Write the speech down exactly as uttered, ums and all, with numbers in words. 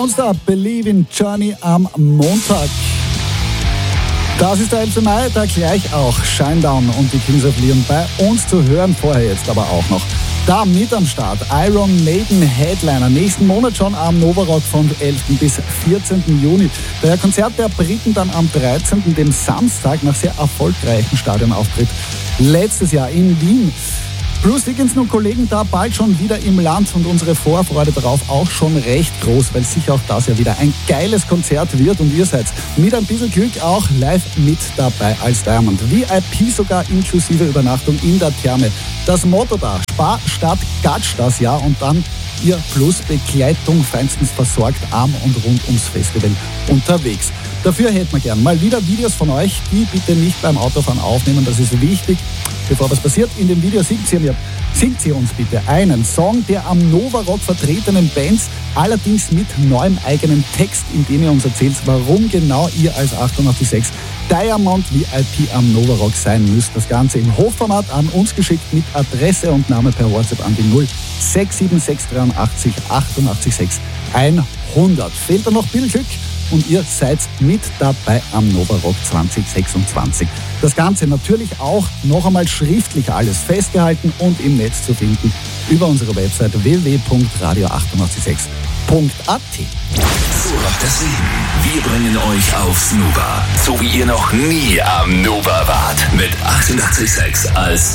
Don't Stop, Believe in Journey am Montag. Das ist der elfte Mai, da gleich auch Shinedown und die Kings of Leon bei uns zu hören. Vorher jetzt aber auch noch da mit am Start Iron Maiden Headliner. Nächsten Monat schon am Nova Rock von elften bis vierzehnten Juni. Der Konzert der Briten dann am dreizehnten dem Samstag nach sehr erfolgreichen Stadionauftritt letztes Jahr in Wien. Bruce Dickinson und Kollegen da bald schon wieder im Land und unsere Vorfreude darauf auch schon recht groß, weil sicher auch das ja wieder ein geiles Konzert wird und ihr seid mit ein bisschen Glück auch live mit dabei als Diamond. V I P sogar inklusive Übernachtung in der Therme. Das Motto da, Spar statt Gatsch das Jahr und dann ihr plus Begleitung feinstens versorgt am und rund ums Festival unterwegs. Dafür hätten wir gern mal wieder Videos von euch, die bitte nicht beim Autofahren aufnehmen, das ist wichtig. Bevor was passiert, in dem Video singt sie, mir, singt sie uns bitte einen Song der am Nova Rock vertretenen Bands, allerdings mit neuem eigenen Text, in dem ihr uns erzählt, warum genau ihr als achtundachtzig Komma sechs Diamond V I P am Nova Rock sein müsst. Das Ganze im Hochformat an uns geschickt mit Adresse und Name per WhatsApp an die null sechs sieben sechs dreiundachtzig achtundachtzig sechs hundert. Fehlt da noch ein bisschen Glück? Und ihr seid mit dabei am Nova Rock zwanzig sechsundzwanzig. Das Ganze natürlich auch noch einmal schriftlich alles festgehalten und im Netz zu finden über unsere Website w w w punkt radio achtundachtzig sechs punkt a t. So läuft das Leben. Wir bringen euch aufs Nova, so wie ihr noch nie am Nova wart. Mit achtundachtzig Komma sechs als